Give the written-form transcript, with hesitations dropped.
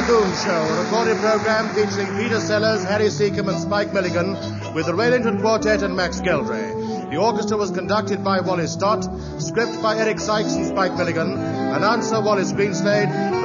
Dragoon Show, a recorded program featuring Peter Sellers, Harry Seacombe, and Spike Milligan, with the Raylington Quartet and Max Geldray. The orchestra was conducted by Wally Stott, script by Eric Sykes and Spike Milligan, announcer Wallace Greenslade.